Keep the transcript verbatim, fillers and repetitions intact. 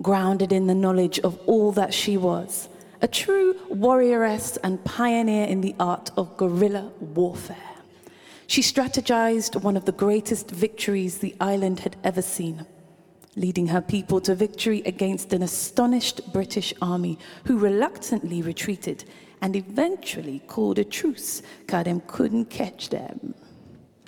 grounded in the knowledge of all that she was, a true warrioress and pioneer in the art of guerrilla warfare. She strategized one of the greatest victories the island had ever seen, leading her people to victory against an astonished British army who reluctantly retreated and eventually called a truce because them couldn't catch them.